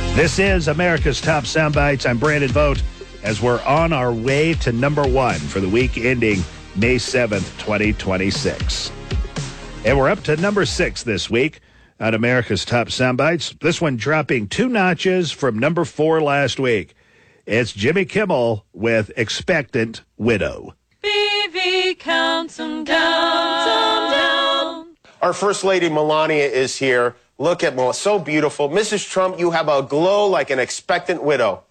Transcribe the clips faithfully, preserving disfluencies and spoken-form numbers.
This is America's Top Soundbites. I'm Brandon Vogt as we're on our way to number one for the week ending May seventh, twenty twenty-six. And we're up to number six this week on America's Top Soundbites. This one dropping two notches from number four last week. It's Jimmy Kimmel with Expectant Widow. B V counts them down, some down. Our First Lady Melania is here. Look at Melania, so beautiful. Missus Trump, you have a glow like an expectant widow.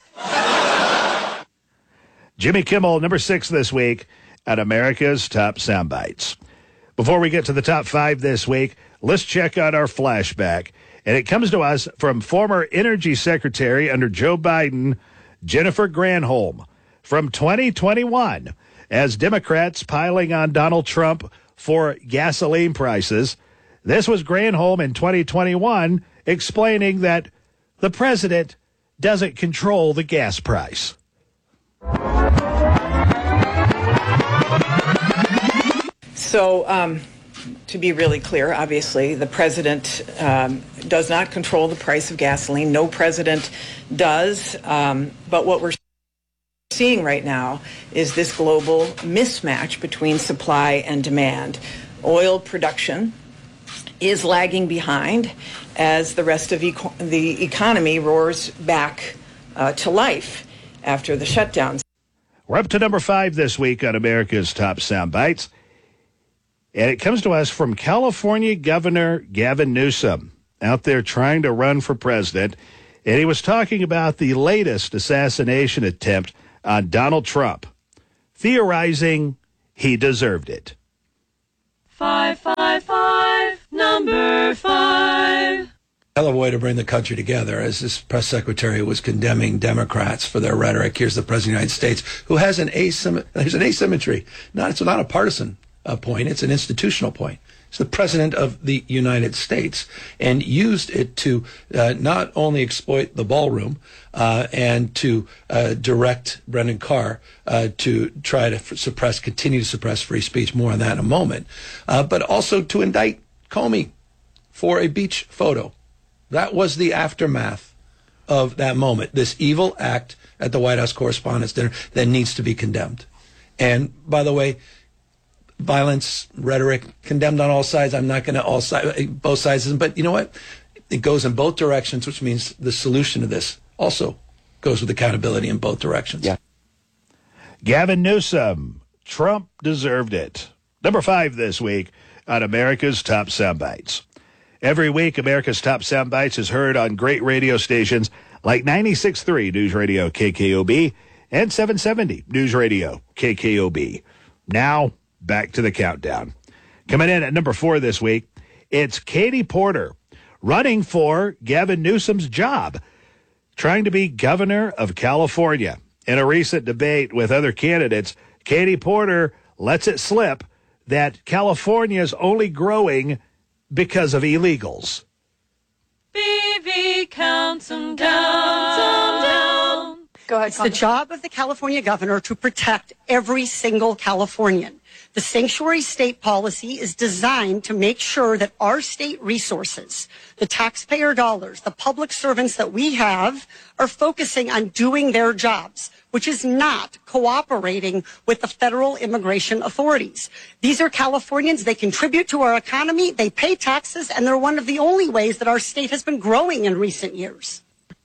Jimmy Kimmel, number six this week at America's Top Soundbites. Before we get to the top five this week, let's check out our flashback. And it comes to us from former Energy Secretary under Joe Biden, Jennifer Granholm, from twenty twenty-one, as Democrats piling on Donald Trump for gasoline prices. This was Granholm in twenty twenty-one explaining that the president doesn't control the gas price. So, um, to be really clear, obviously, the president um, does not control the price of gasoline. No president does. Um, but what we're seeing right now is this global mismatch between supply and demand. Oil production is lagging behind as the rest of eco- the economy roars back uh, to life after the shutdowns. We're up to number five this week on America's Top Soundbites. And it comes to us from California Governor Gavin Newsom, out there trying to run for president. And he was talking about the latest assassination attempt on Donald Trump, theorizing he deserved it. Five, five, five, number five. Hell of a way to bring the country together, as this press secretary was condemning Democrats for their rhetoric. Here's the president of the United States, who has an asym- there's an asymmetry. Not, it's not a partisan uh, point, it's an institutional point. It's the president of the United States, and used it to uh, not only exploit the ballroom uh, and to uh, direct Brendan Carr uh, to try to f- suppress, continue to suppress free speech, more on that in a moment, uh, but also to indict Comey for a beach photo. That was the aftermath of that moment, this evil act at the White House Correspondents' Dinner that needs to be condemned. And by the way, violence, rhetoric, condemned on all sides. I'm not going to all sides, both sides, but you know what? It goes in both directions, which means the solution to this also goes with accountability in both directions. Yeah. Gavin Newsom, Trump deserved it. Number five this week on America's Top Soundbites. Every week, America's Top Soundbites is heard on great radio stations like ninety-six point three News Radio K K O B and seven seventy News Radio K K O B. Now, back to the countdown. Coming in at number four this week, it's Katie Porter, running for Gavin Newsom's job, trying to be governor of California. In a recent debate with other candidates, Katie Porter lets it slip that California is only growing because of illegals. B V counts them down, some down. Go ahead. It's the job of the California governor to protect every single Californian. The sanctuary state policy is designed to make sure that our state resources, the taxpayer dollars, the public servants that we have, are focusing on doing their jobs, which is not cooperating with the federal immigration authorities. These are Californians. They contribute to our economy. They pay taxes, and they're one of the only ways that our state has been growing in recent years.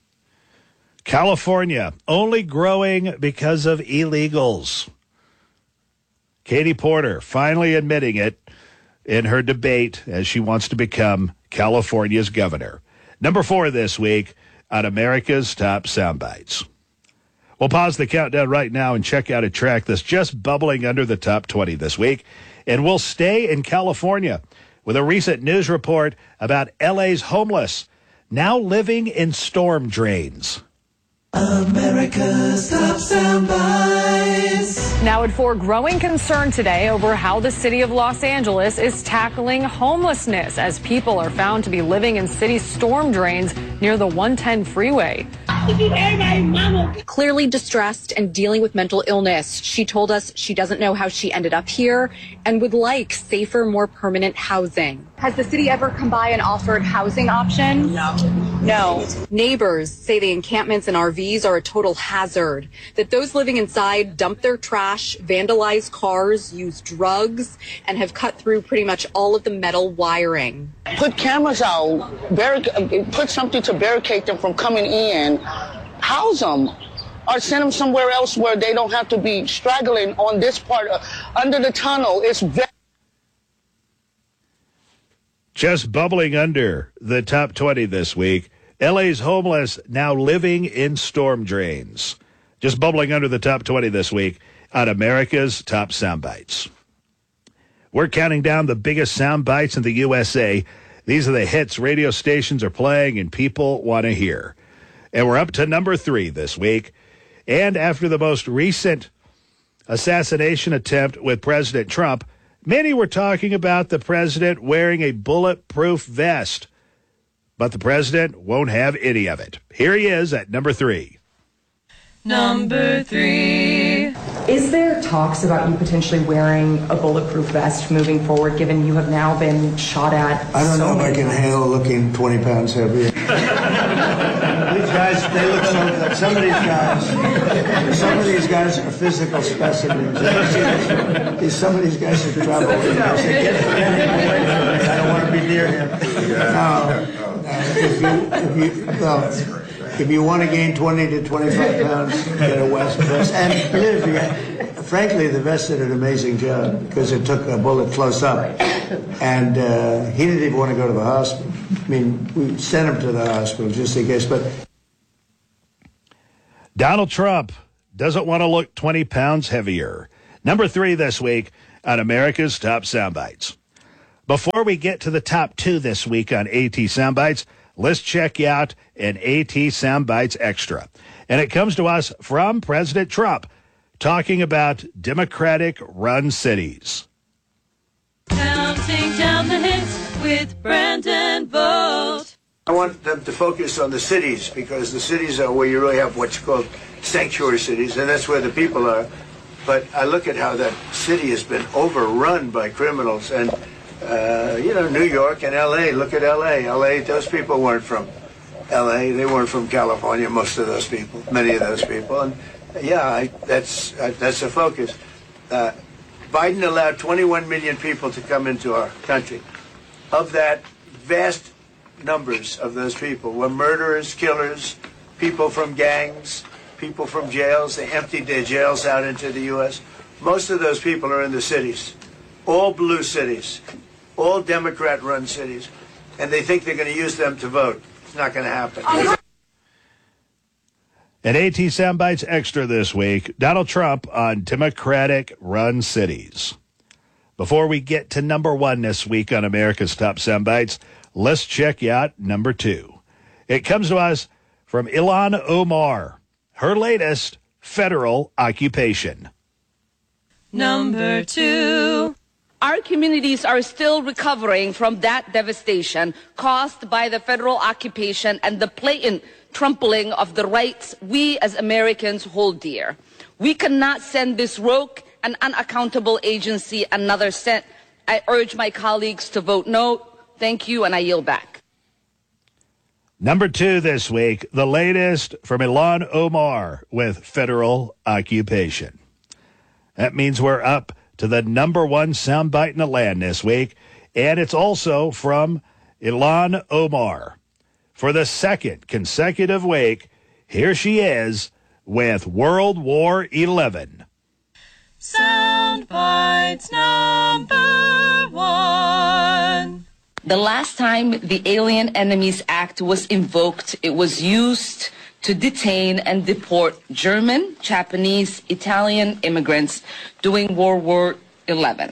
California only growing because of illegals. Katie Porter finally admitting it in her debate as she wants to become California's governor. Number four this week on America's Top Soundbites. We'll pause the countdown right now and check out a track that's just bubbling under the top twenty this week. And we'll stay in California with a recent news report about L A's homeless now living in storm drains. America's Top Soundbites. Now at four, growing concern today over how the city of Los Angeles is tackling homelessness as people are found to be living in city storm drains near the one ten freeway. Clearly distressed and dealing with mental illness, she told us she doesn't know how she ended up here and would like safer, more permanent housing. Has the city ever come by and offered housing options? No. No. Neighbors say the encampments and R Vs are a total hazard, that those living inside dump their trash, vandalize cars, use drugs, and have cut through pretty much all of the metal wiring. Put cameras out, barric- put something to barricade them from coming in, house them, or send them somewhere else where they don't have to be straggling on this part of, under the tunnel. It's very Just bubbling under the top twenty this week, L A's homeless now living in storm drains. Just bubbling under the top twenty this week on America's Top Soundbites. We're counting down the biggest sound bites in the U S A. These are the hits radio stations are playing and people want to hear. And we're up to number three this week. And after the most recent assassination attempt with President Trump, many were talking about the president wearing a bulletproof vest. But the president won't have any of it. Here he is at number three. Number three. Is there talks about you potentially wearing a bulletproof vest moving forward, given you have now been shot at? I don't so know if I can handle looking twenty pounds heavier. These guys, they look so good. Some of these guys, some of these guys are physical specimens. These, some of these guys are trouble. I say, get, get him away from me. I don't want to be near him. No, no, if you, if you, well, if you want to gain twenty to twenty-five pounds, get a vest. vest. And believe me, frankly, the vest did an amazing job because it took a bullet close up. And uh, he didn't even want to go to the hospital. I mean, we sent him to the hospital just in case. But Donald Trump doesn't want to look twenty pounds heavier. Number three this week on America's Top Soundbites. Before we get to the top two this week on AT Soundbites, let's check out an AT Soundbites Extra. And it comes to us from President Trump talking about Democratic-run cities. Counting down the hits with Brandon Bolt. I want them to focus on the cities because the cities are where you really have what's called sanctuary cities, and that's where the people are. But I look at how that city has been overrun by criminals, and uh, you know, New York and L A. Look at L A. L A. Those people weren't from L A. They weren't from California. Most of those people, many of those people, and yeah, I, that's uh, that's the focus. Uh, Biden allowed twenty-one million people to come into our country. Of that, vast numbers of those people were murderers, killers, people from gangs, people from jails. They emptied their jails out into the U S Most of those people are in the cities, all blue cities, all Democrat-run cities, and they think they're going to use them to vote. It's not going to happen. An AT Soundbites Extra this week, Donald Trump on Democratic-run cities. Before we get to number one this week on America's Top Soundbites, let's check out number two. It comes to us from Ilhan Omar, her latest federal occupation. Number two. Our communities are still recovering from that devastation caused by the federal occupation and the blatant trampling of the rights we as Americans hold dear. We cannot send this rogue and unaccountable agency another cent. I urge my colleagues to vote no. Thank you, and I yield back. Number two this week, the latest from Ilhan Omar with federal occupation. That means we're up to the number one soundbite in the land this week, and it's also from Ilhan Omar. For the second consecutive week, here she is with World War Eleven. Soundbites number one. The last time the Alien Enemies Act was invoked, it was used to detain and deport German, Japanese, Italian immigrants during World War Eleven.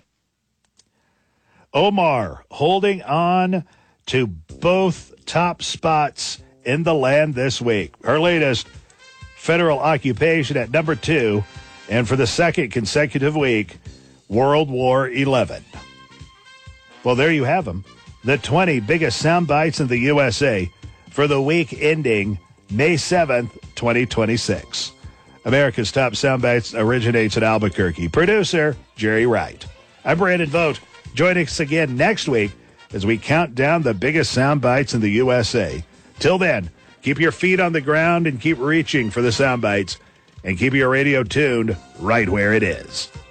Omar holding on to both top spots in the land this week. Her latest federal occupation at number two, and for the second consecutive week, World War Eleven. Well, there you have them. The twenty biggest sound bites in the U S A for the week ending May seventh, twenty twenty-six. America's Top Soundbites originates in Albuquerque. Producer, Jerry Wright. I'm Brandon Vogt. Join us again next week as we count down the biggest soundbites in the U S A. Till then, keep your feet on the ground and keep reaching for the soundbites, and keep your radio tuned right where it is.